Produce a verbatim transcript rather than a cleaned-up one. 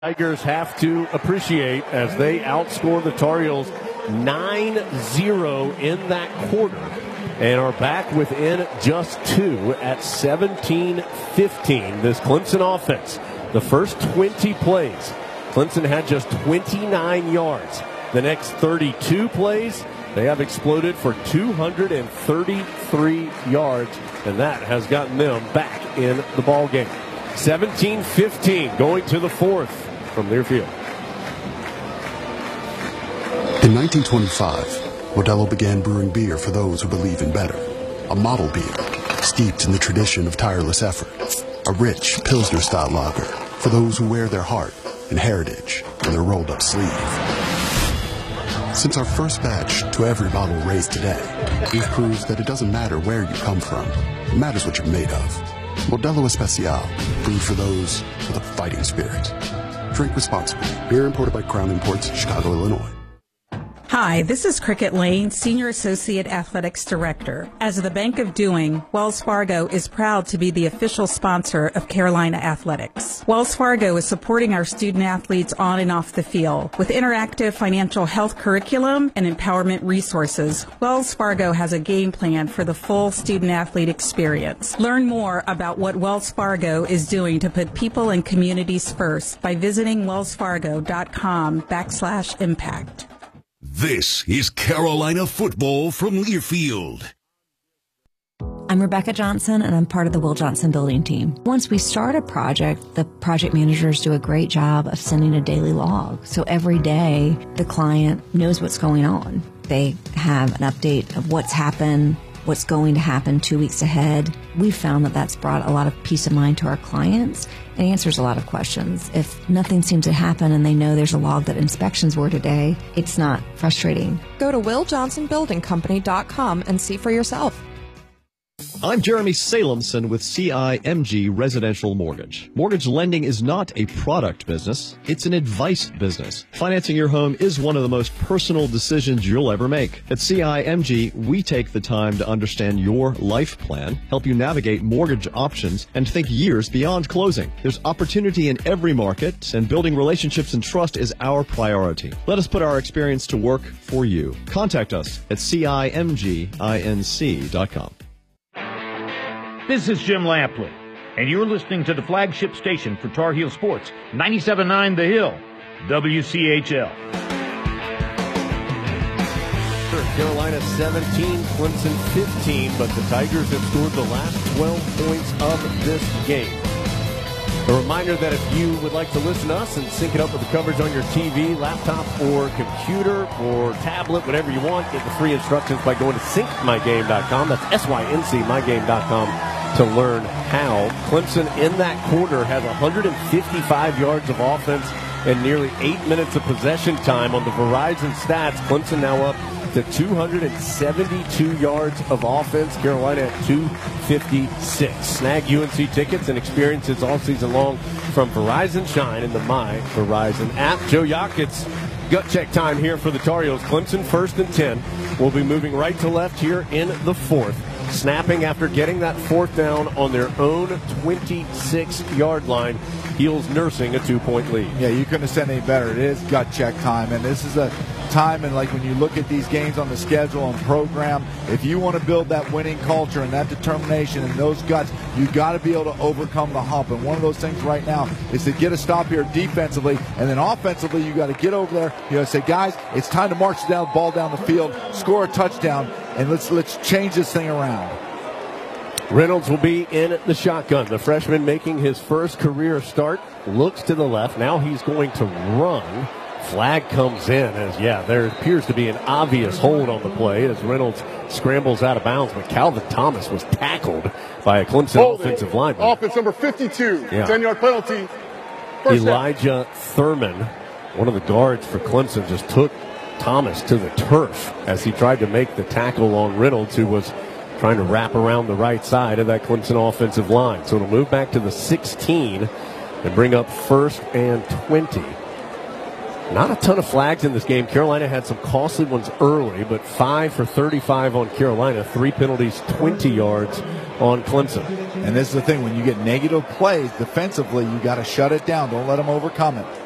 Tigers have to appreciate as they outscore the Tar Heels nine zero in that quarter and are back within just two at seventeen fifteen. This Clemson offense, the first twenty plays, Clemson had just twenty-nine yards. The next thirty-two plays, they have exploded for two hundred thirty-three yards, and that has gotten them back in the ball game. seventeen fifteen going to the fourth from Learfield. In nineteen twenty-five, Modelo began brewing beer for those who believe in better. A model beer, steeped in the tradition of tireless effort. A rich Pilsner-style lager for those who wear their heart and heritage in their rolled-up sleeve. Since our first batch to every bottle raised today, we've proved that it doesn't matter where you come from. It matters what you're made of. Modelo Especial, brewed for those with a fighting spirit. Drink responsibly. Beer imported by Crown Imports, Chicago, Illinois. Hi, this is Cricket Lane, Senior Associate Athletics Director. As the Bank of Doing, Wells Fargo is proud to be the official sponsor of Carolina Athletics. Wells Fargo is supporting our student athletes on and off the field. With interactive financial health curriculum and empowerment resources, Wells Fargo has a game plan for the full student athlete experience. Learn more about what Wells Fargo is doing to put people and communities first by visiting wellsfargo.com backslash impact. This is Carolina football from Learfield. I'm Rebecca Johnson, and I'm part of the Will Johnson building team. Once we start a project, the project managers do a great job of sending a daily log. So every day, the client knows what's going on. They have an update of what's happened, what's going to happen two weeks ahead. We've found that that's brought a lot of peace of mind to our clients and answers a lot of questions. If nothing seems to happen and they know there's a log that inspections were today, it's not frustrating. Go to will johnson building company dot com and see for yourself. I'm Jeremy Salemson with C I M G Residential Mortgage. Mortgage lending is not a product business, it's an advice business. Financing your home is one of the most personal decisions you'll ever make. At C I M G, we take the time to understand your life plan, help you navigate mortgage options, and think years beyond closing. There's opportunity in every market, and building relationships and trust is our priority. Let us put our experience to work for you. Contact us at C I M G inc dot com. This is Jim Lampley, and you're listening to the flagship station for Tar Heel Sports, ninety-seven point nine The Hill, W C H L. Carolina seventeen, Clemson fifteen, but the Tigers have scored the last twelve points of this game. A reminder that if you would like to listen to us and sync it up with the coverage on your T V, laptop, or computer, or tablet, whatever you want, get the free instructions by going to sync my game dot com. That's S Y N C my game dot com to learn how. Clemson in that quarter has one hundred fifty-five yards of offense and nearly eight minutes of possession time on the Verizon stats. Clemson now up to two hundred seventy-two yards of offense. Carolina at two fifty-six. Snag U N C tickets and experiences all season long from Verizon Shine in the My Verizon app. Joe Yakut's gut check time here for the Tar Heels. Clemson first and ten. Will be moving right to left here in the fourth. Snapping after getting that fourth down on their own twenty-six-yard line. Heels nursing a two-point lead. Yeah, you couldn't have said any better. It is gut check time, and this is a time, and like when you look at these games on the schedule and program, if you want to build that winning culture and that determination and those guts, you got to be able to overcome the hump. And one of those things right now is to get a stop here defensively, and then offensively, you got to get over there. You know, say, guys, it's time to march down the ball down the field, score a touchdown, and let's let's change this thing around. Reynolds will be in the shotgun. The freshman making his first career start. Looks to the left. Now he's going to run. Flag comes in as, yeah, there appears to be an obvious hold on the play as Reynolds scrambles out of bounds. But Calvin Thomas was tackled by a Clemson Hold offensive it. lineman. Offense number fifty-two. Yeah. ten-yard penalty. First Elijah down. Thurman, one of the guards for Clemson, just took Thomas to the turf as he tried to make the tackle on Reynolds, who was trying to wrap around the right side of that Clemson offensive line. So it'll move back to the sixteen and bring up first and twenty. Not a ton of flags in this game. Carolina had some costly ones early, but five for thirty-five on Carolina. Three penalties, twenty yards on Clemson. And this is the thing, when you get negative plays defensively, you got to shut it down. Don't let them overcome it.